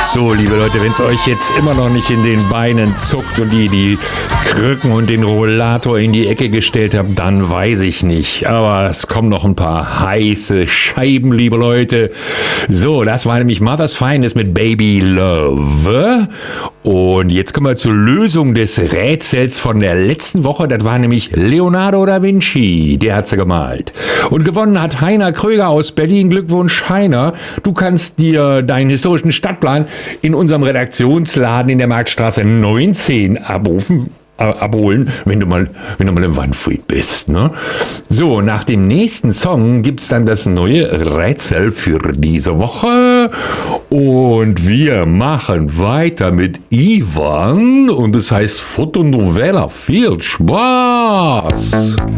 So, liebe Leute, wenn es euch jetzt immer noch nicht in den Beinen zuckt und ihr die Krücken und den Rollator in die Ecke gestellt habt, dann weiß ich nicht. Aber es kommen noch ein paar heiße Scheiben, liebe Leute. So, das war nämlich Mother's Finest mit Baby Love. Und jetzt kommen wir zur Lösung des Rätsels von der letzten Woche. Das war nämlich Leonardo da Vinci. Der hat sie gemalt. Und gewonnen hat Heiner Kröger aus Berlin. Glückwunsch, Heiner. Du kannst dir deinen historischen Stadtplan in unserem Redaktionsladen in der Marktstraße 19 abholen, wenn du mal im Wandfried bist. Ne? So, nach dem nächsten Song gibt's dann das neue Rätsel für diese Woche. Und wir machen weiter mit Ivan. Und es heißt Fotonovela. Viel Spaß!